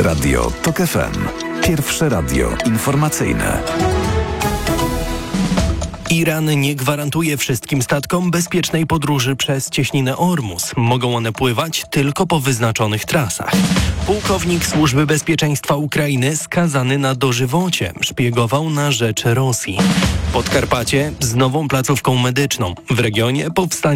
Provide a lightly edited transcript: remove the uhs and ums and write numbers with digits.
Radio TOK FM. Pierwsze radio informacyjne. Iran nie gwarantuje wszystkim statkom bezpiecznej podróży przez cieśninę Ormus. Mogą one pływać tylko po wyznaczonych trasach. Pułkownik Służby Bezpieczeństwa Ukrainy skazany na dożywocie szpiegował na rzecz Rosji. Podkarpacie z nową placówką medyczną. W regionie powstanie